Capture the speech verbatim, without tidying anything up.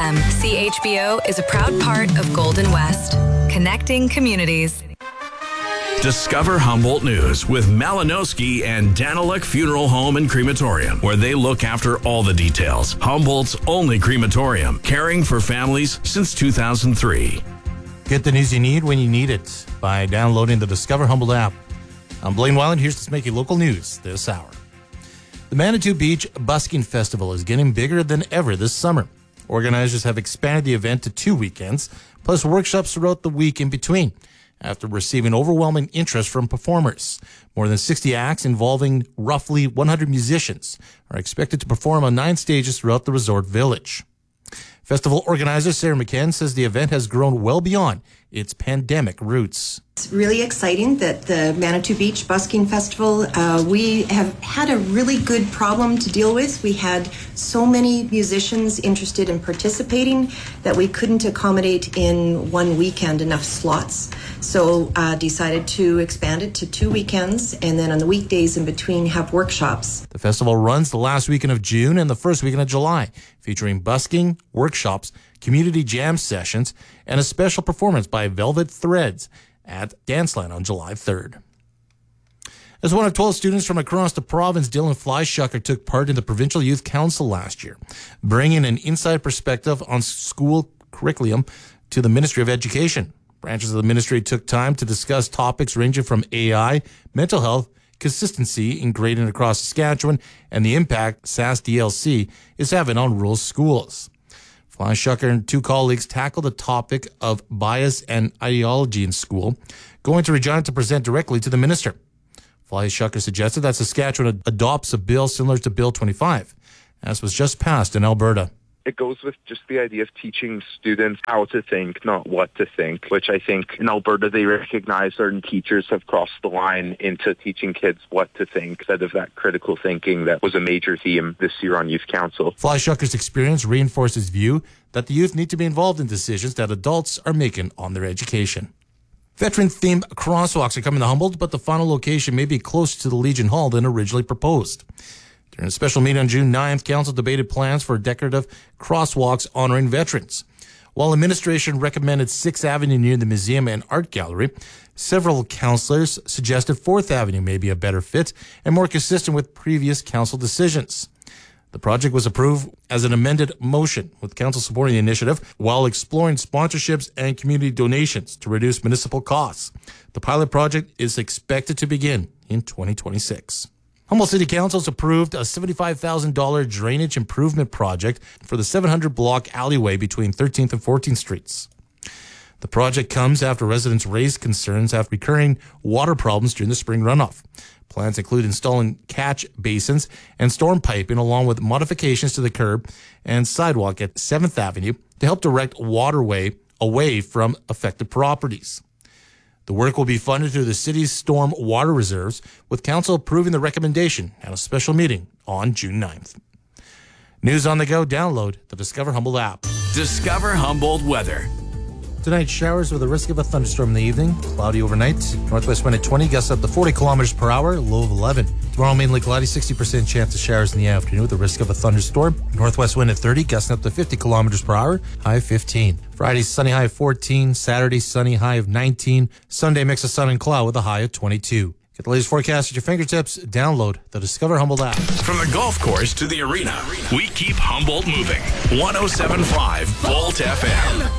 M. C H B O is a proud part of Golden West, connecting communities. Discover Humboldt News with Malinowski and Daniluk Funeral Home and Crematorium, where they look after all the details. Humboldt's only crematorium, caring for families since two thousand three. Get the news you need when you need it by downloading the Discover Humboldt app. I'm Blaine Weiland. Here's to make you local news this hour. The Manitou Beach Busking Festival is getting bigger than ever this summer. Organizers have expanded the event to two weekends, plus workshops throughout the week in between, after receiving overwhelming interest from performers. More than sixty acts involving roughly one hundred musicians are expected to perform on nine stages throughout the resort village. Festival organizer Sarah McCann says the event has grown well beyond its pandemic roots. It's really exciting that the Manitou Beach Busking Festival, uh, we have had a really good problem to deal with. We had so many musicians interested in participating that we couldn't accommodate in one weekend enough slots. So uh, decided to expand it to two weekends, and then on the weekdays in between have workshops. The festival runs the last weekend of June and the first weekend of July, featuring busking, workshops, community jam sessions, and a special performance by Velvet Threads at Danceland on July third. As one of twelve students from across the province, Dylan Fleischucker took part in the Provincial Youth Council last year, bringing an inside perspective on school curriculum to the Ministry of Education. Branches of the ministry took time to discuss topics ranging from A I, mental health, consistency in grading across Saskatchewan, and the impact S A S D L C is having on rural schools. Fleischucker and two colleagues tackled the topic of bias and ideology in school, going to Regina to present directly to the minister. Fleischucker suggested that Saskatchewan adopts a bill similar to Bill twenty-five, as was just passed in Alberta. It goes with just the idea of teaching students how to think, not what to think, which I think in Alberta they recognize certain teachers have crossed the line into teaching kids what to think instead of that critical thinking that was a major theme this year on Youth Council. Fleischucker's experience reinforces his view that the youth need to be involved in decisions that adults are making on their education. Veteran-themed crosswalks are coming to Humboldt, but the final location may be closer to the Legion Hall than originally proposed. During a special meeting on June ninth, Council debated plans for decorative crosswalks honoring veterans. While administration recommended sixth Avenue near the museum and art gallery, several councillors suggested fourth Avenue may be a better fit and more consistent with previous council decisions. The project was approved as an amended motion, with council supporting the initiative while exploring sponsorships and community donations to reduce municipal costs. The pilot project is expected to begin in twenty twenty-six. Humboldt City Council has approved a seventy-five thousand dollars drainage improvement project for the seven hundred block alleyway between thirteenth and fourteenth streets. The project comes after residents raised concerns after recurring water problems during the spring runoff. Plans include installing catch basins and storm piping, along with modifications to the curb and sidewalk at seventh Avenue to help direct waterway away from affected properties. The work will be funded through the city's storm water reserves, with council approving the recommendation at a special meeting on June ninth. News on the go, download the Discover Humboldt app. Discover Humboldt weather. Tonight, showers with a risk of a thunderstorm in the evening. Cloudy overnight. Northwest wind at twenty, gusts up to forty kilometers per hour, low of eleven. Tomorrow, mainly cloudy, sixty percent chance of showers in the afternoon with a risk of a thunderstorm. Northwest wind at thirty, gusting up to fifty kilometers per hour, high of fifteen. Friday, sunny, high of fourteen. Saturday, sunny, high of nineteen. Sunday, mix of sun and cloud with a high of twenty-two. Get the latest forecast at your fingertips. Download the Discover Humboldt app. From the golf course to the arena, we keep Humboldt moving. one oh seven point five Volt F M.